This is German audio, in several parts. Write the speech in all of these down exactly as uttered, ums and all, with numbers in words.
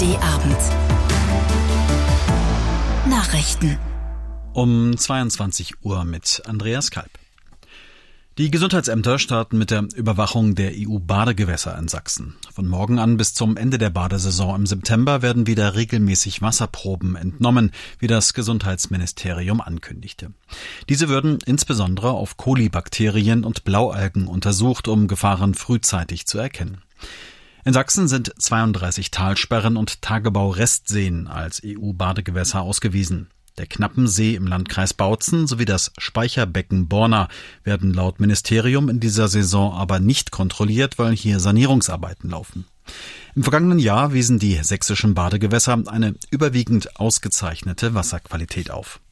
D Abend. Nachrichten. Um zweiundzwanzig Uhr mit Andreas Kalb. Die Gesundheitsämter starten mit der Überwachung der E U-Badegewässer in Sachsen. Von morgen an bis zum Ende der Badesaison im September werden wieder regelmäßig Wasserproben entnommen, wie das Gesundheitsministerium ankündigte. Diese würden insbesondere auf Kolibakterien und Blaualgen untersucht, um Gefahren frühzeitig zu erkennen. In Sachsen sind zweiunddreißig Talsperren und Tagebau-Restseen als E U-Badegewässer ausgewiesen. Der Knappensee im Landkreis Bautzen sowie das Speicherbecken Borna werden laut Ministerium in dieser Saison aber nicht kontrolliert, weil hier Sanierungsarbeiten laufen. Im vergangenen Jahr wiesen die sächsischen Badegewässer eine überwiegend ausgezeichnete Wasserqualität auf.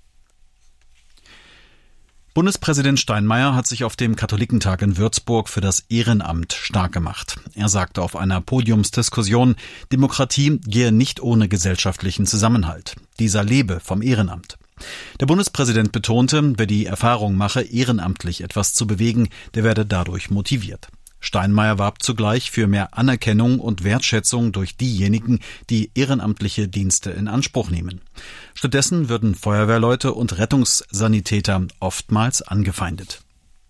Bundespräsident Steinmeier hat sich auf dem Katholikentag in Würzburg für das Ehrenamt stark gemacht. Er sagte auf einer Podiumsdiskussion, Demokratie gehe nicht ohne gesellschaftlichen Zusammenhalt. Dieser lebe vom Ehrenamt. Der Bundespräsident betonte, wer die Erfahrung mache, ehrenamtlich etwas zu bewegen, der werde dadurch motiviert. Steinmeier warb zugleich für mehr Anerkennung und Wertschätzung durch diejenigen, die ehrenamtliche Dienste in Anspruch nehmen. Stattdessen würden Feuerwehrleute und Rettungssanitäter oftmals angefeindet.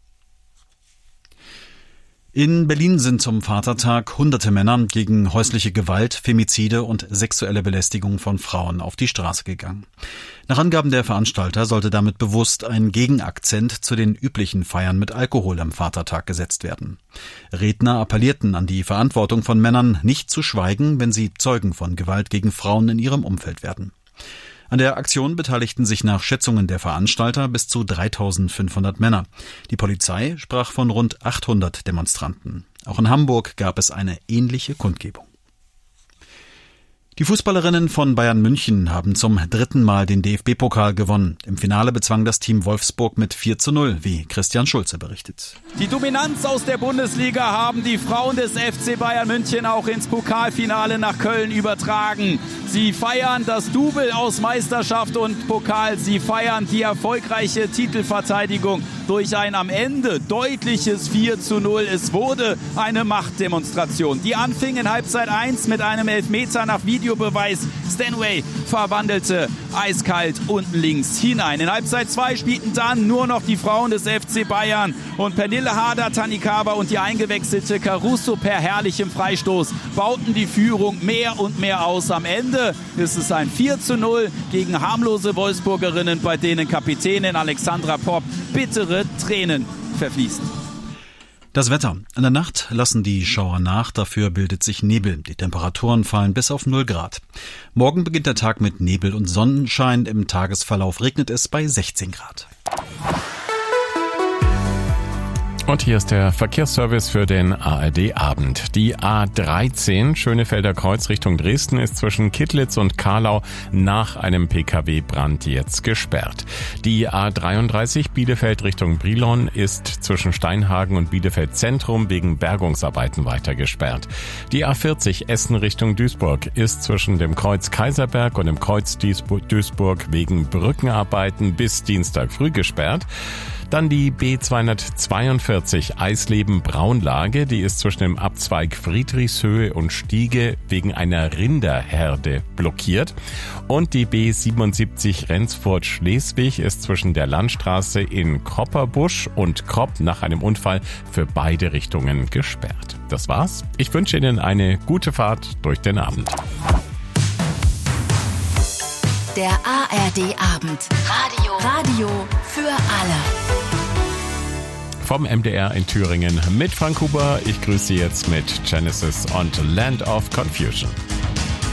In Berlin sind zum Vatertag hunderte Männer gegen häusliche Gewalt, Femizide und sexuelle Belästigung von Frauen auf die Straße gegangen. Nach Angaben der Veranstalter sollte damit bewusst ein Gegenakzent zu den üblichen Feiern mit Alkohol am Vatertag gesetzt werden. Redner appellierten an die Verantwortung von Männern, nicht zu schweigen, wenn sie Zeugen von Gewalt gegen Frauen in ihrem Umfeld werden. An der Aktion beteiligten sich nach Schätzungen der Veranstalter bis zu dreitausendfünfhundert Männer. Die Polizei sprach von rund achthundert Demonstranten. Auch in Hamburg gab es eine ähnliche Kundgebung. Die Fußballerinnen von Bayern München haben zum dritten Mal den D F B-Pokal gewonnen. Im Finale bezwang das Team Wolfsburg mit vier zu null, wie Christian Schulze berichtet. Die Dominanz aus der Bundesliga haben die Frauen des F C Bayern München auch ins Pokalfinale nach Köln übertragen. Sie feiern das Double aus Meisterschaft und Pokal. Sie feiern die erfolgreiche Titelverteidigung durch ein am Ende deutliches vier zu null. Es wurde eine Machtdemonstration. Die anfing in Halbzeit eins mit einem Elfmeter nach Videobeweis. Stanway verwandelte eiskalt unten links hinein. In Halbzeit zwei spielten dann nur noch die Frauen des F C Bayern und Pernille Harder, Tannikava und die eingewechselte Caruso per herrlichem Freistoß bauten die Führung mehr und mehr aus. Am Ende ist es ein vier zu null gegen harmlose Wolfsburgerinnen, bei denen Kapitänin Alexandra Popp bittere Tränen verfließt. Das Wetter. In der Nacht lassen die Schauer nach, dafür bildet sich Nebel. Die Temperaturen fallen bis auf null Grad. Morgen beginnt der Tag mit Nebel und Sonnenschein. Im Tagesverlauf regnet es bei sechzehn Grad. Und hier ist der Verkehrsservice für den A R D-Abend. Die A dreizehn Schönefelder Kreuz Richtung Dresden ist zwischen Kittlitz und Kahlau nach einem P K W-Brand jetzt gesperrt. Die A dreiunddreißig Bielefeld Richtung Brilon ist zwischen Steinhagen und Bielefeld Zentrum wegen Bergungsarbeiten weiter gesperrt. Die A vierzig Essen Richtung Duisburg ist zwischen dem Kreuz Kaiserberg und dem Kreuz Duisburg wegen Brückenarbeiten bis Dienstag früh gesperrt. Dann die B zweihundertzweiundvierzig Eisleben-Braunlage, die ist zwischen dem Abzweig Friedrichshöhe und Stiege wegen einer Rinderherde blockiert. Und die B siebenundsiebzig Rendsburg-Schleswig ist zwischen der Landstraße in Kropperbusch und Kropp nach einem Unfall für beide Richtungen gesperrt. Das war's. Ich wünsche Ihnen eine gute Fahrt durch den Abend. Der A R D-Abend. Radio. Radio für alle. Vom M D R in Thüringen mit Frank Huber. Ich grüße Sie jetzt mit Genesis und Land of Confusion.